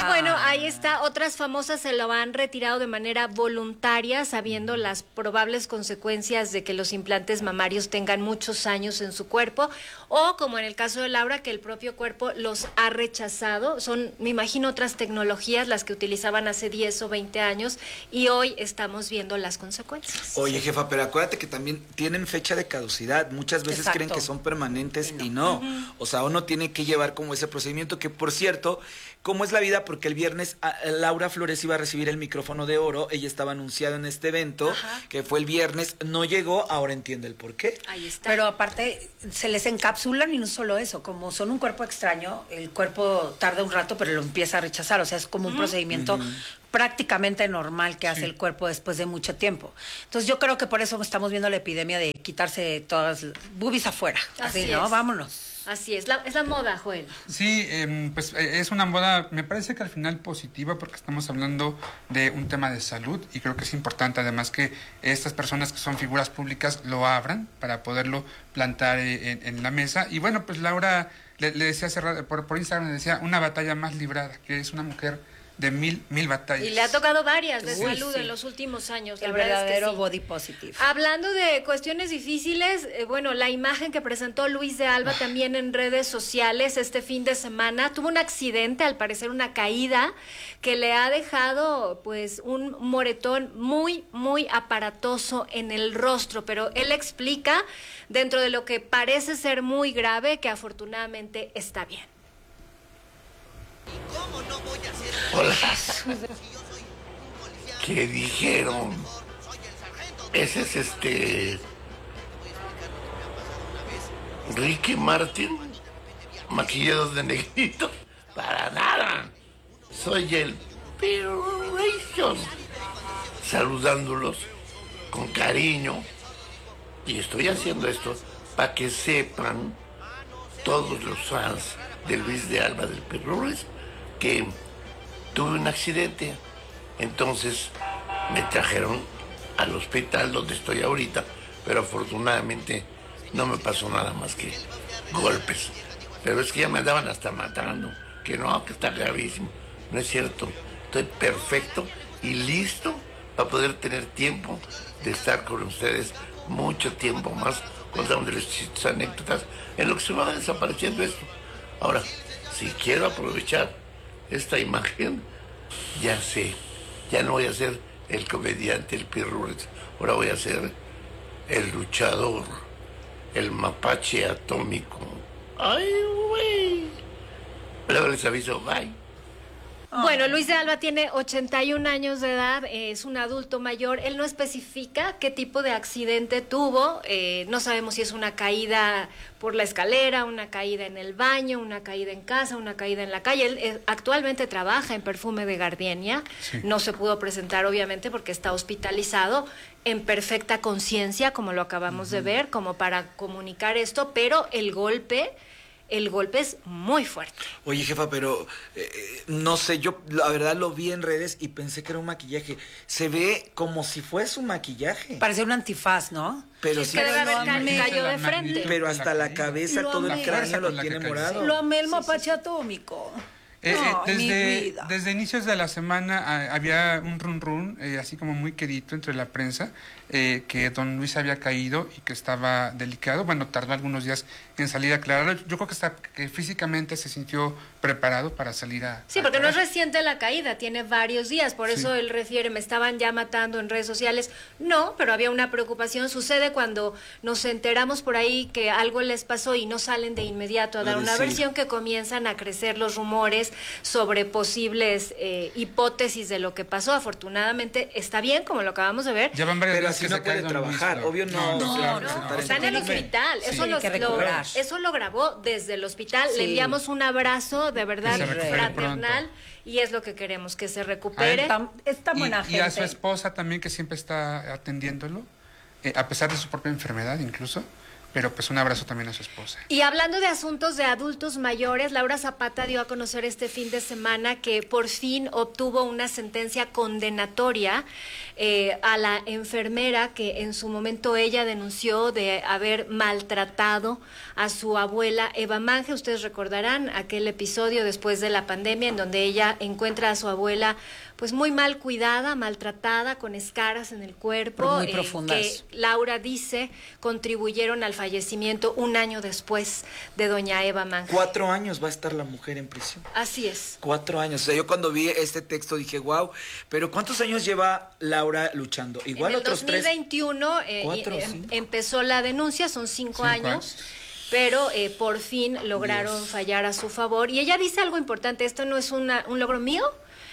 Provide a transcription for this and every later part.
bueno, ahí está. Otras famosas se lo han retirado de manera voluntaria, sabiendo las probables consecuencias de que los implantes mamarios tengan muchos años en su cuerpo, o como en el caso de Laura, que el propio cuerpo los ha rechazado. Son, me imagino, otras tecnologías las que utilizaban hace 10 o 20 años y hoy estamos viendo las consecuencias. Oye, jefa, pero acuérdate que también tienen fecha de caducidad. Muchas veces creen que son permanentes y no. O sea, uno tiene que llevar como ese procedimiento que, por cierto, ¿cómo es la vida? Porque el viernes Laura Flores iba a recibir el micrófono de oro. Ella estaba anunciada en este evento, que fue el viernes. No llegó, ahora entiende el por qué. Ahí está. Pero aparte, se les encapsulan y no solo eso. Como son un cuerpo extraño, el cuerpo tarda un rato, pero lo empieza a rechazar. O sea, es como un procedimiento prácticamente normal que hace el cuerpo después de mucho tiempo. Entonces yo creo que por eso estamos viendo la epidemia de quitarse todas boobies afuera. Así, ¿no? Vámonos. Así es la moda, Joel. Sí, pues es una moda, me parece que al final positiva, porque estamos hablando de un tema de salud y creo que es importante además que estas personas que son figuras públicas lo abran para poderlo plantar en la mesa. Y bueno, pues Laura le decía hace rato, por Instagram, le decía una batalla más librada, que es una mujer de mil batallas. Y le ha tocado varias de salud en los últimos años. El verdadero body positive. Hablando de cuestiones difíciles, bueno, la imagen que presentó Luis de Alba también en redes sociales este fin de semana, tuvo un accidente, al parecer una caída, que le ha dejado pues un moretón muy aparatoso en el rostro, pero él explica, dentro de lo que parece ser muy grave, que afortunadamente está bien. Hola. ¿Qué dijeron? Ese es Ricky Martin, maquillado de negrito. Para nada. Soy el Pirration, saludándolos con cariño. Y estoy haciendo esto para que sepan todos los fans de Luis de Alba del Pirrules que tuve un accidente. Entonces me trajeron al hospital donde estoy ahorita, pero afortunadamente no me pasó nada más que golpes. Pero es que ya me andaban hasta matando, que no, que está gravísimo. No es cierto, estoy perfecto y listo para poder tener tiempo de estar con ustedes mucho tiempo más, contándoles chistes, anécdotas, en lo que se va desapareciendo esto. Ahora, si quiero aprovechar esta imagen, ya sé, ya no voy a ser el comediante, el Pirrules, ahora voy a ser el luchador, el mapache atómico. ¡Ay, güey! Luego les aviso, bye. Bueno, Luis de Alba tiene 81 años de edad, es un adulto mayor. Él no especifica qué tipo de accidente tuvo. No sabemos si es una caída por la escalera, una caída en el baño, una caída en casa, una caída en la calle. Él actualmente trabaja en Perfume de Gardenia. Sí. No se pudo presentar, obviamente, porque está hospitalizado en perfecta conciencia, como lo acabamos de ver, como para comunicar esto, pero el golpe es muy fuerte. Oye, jefa, pero no sé, yo la verdad lo vi en redes y pensé que era un maquillaje. Se ve como si fuese un maquillaje. Parece un antifaz, ¿no? Pero sí, que debe haber cayó de frente. Pero hasta la cabeza, todo el cráneo lo tiene morado. Lo amé el mapache atómico. Desde inicios de la semana había un run así como muy quedito entre la prensa, que don Luis había caído y que estaba delicado. Bueno, tardó algunos días en salir a aclararlo. Yo creo que físicamente se sintió preparado para salir a... Sí, porque no es reciente la caída, tiene varios días, por eso él refiere, me estaban ya matando en redes sociales. No, pero había una preocupación. Sucede cuando nos enteramos por ahí que algo les pasó y no salen de inmediato a dar una versión, que comienzan a crecer los rumores sobre posibles hipótesis de lo que pasó. Afortunadamente está bien, como lo acabamos de ver. Ya van varias pero así no puede trabajar, obvio no. Está en el hospital, eso lo grabó desde el hospital. Le enviamos un abrazo de verdad fraternal y es lo que queremos, que se recupere. Está buena gente. Y a su esposa también, que siempre está atendiéndolo, a pesar de su propia enfermedad incluso. pero pues un abrazo también a su esposa. Y hablando de asuntos de adultos mayores, Laura Zapata dio a conocer este fin de semana que por fin obtuvo una sentencia condenatoria a la enfermera que en su momento ella denunció de haber maltratado a su abuela Eva Mange. Ustedes recordarán aquel episodio después de la pandemia en donde ella encuentra a su abuela pues muy mal cuidada, maltratada, con escaras en el cuerpo, muy profundas, que Laura dice contribuyeron al fallecimiento un año después de doña Eva Mange. 4 años va a estar la mujer en prisión. Así es. 4 años. O sea, yo cuando vi este texto dije, wow, pero ¿cuántos años lleva Laura luchando? Igual en el otros 2021 empezó la denuncia, son 5 años. Pero por fin lograron fallar a su favor. Y ella dice algo importante, esto no es un logro mío,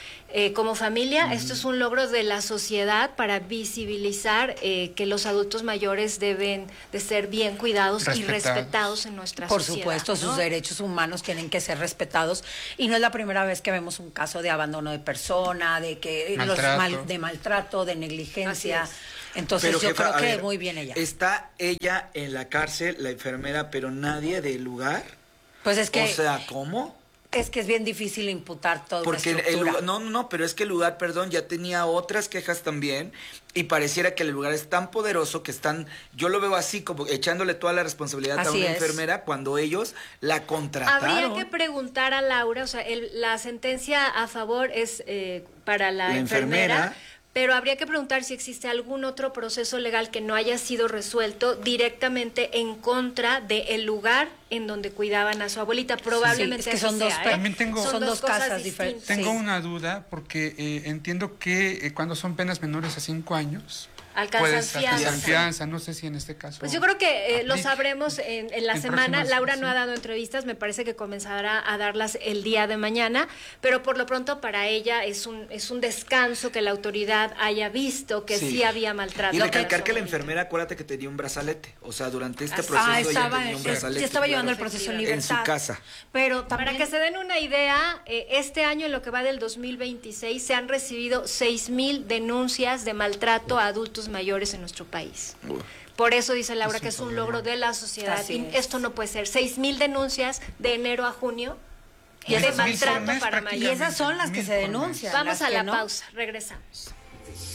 como familia, esto es un logro de la sociedad para visibilizar que los adultos mayores deben de ser bien cuidados y respetados en nuestra sociedad. Por supuesto, ¿no? Sus derechos humanos tienen que ser respetados y no es la primera vez que vemos un caso de abandono de persona, de que de maltrato, de negligencia. Entonces pero, yo creo que muy bien ella. Está ella en la cárcel, la enfermera, pero nadie del lugar. Pues es que. O sea, ¿cómo? Es que es bien difícil imputar todo. Porque el lugar, no, pero es que el lugar, perdón, ya tenía otras quejas también y pareciera que el lugar es tan poderoso que están, yo lo veo así como echándole toda la responsabilidad a una enfermera cuando ellos la contrataron. Habría que preguntar a Laura, o sea, la sentencia a favor es para la enfermera. Pero habría que preguntar si existe algún otro proceso legal que no haya sido resuelto directamente en contra del lugar en donde cuidaban a su abuelita. Probablemente es que son dos, también son dos casas diferentes. Tengo una duda porque entiendo que cuando son penas menores a 5 años alcanzan fianza, no sé si en este caso. Pues yo creo que lo sabremos en la semana. Laura no ha dado entrevistas, me parece que comenzará a darlas el día de mañana, pero por lo pronto para ella es un descanso que la autoridad haya visto que sí había maltrato. Y recalcar que la enfermera, acuérdate que tenía un brazalete, o sea, durante este proceso ella tenía un brazalete. Ya estaba llevando el proceso en libertad. En su casa. Pero para que se den una idea, este año en lo que va del 2026 se han recibido 6,000 denuncias de maltrato a adultos mayores en nuestro país. Por eso dice Laura que es un logro de la sociedad. Esto no puede ser. 6,000 denuncias de enero a junio de maltrato para mayores. Y esas son las que se denuncian. Vamos a la pausa, regresamos.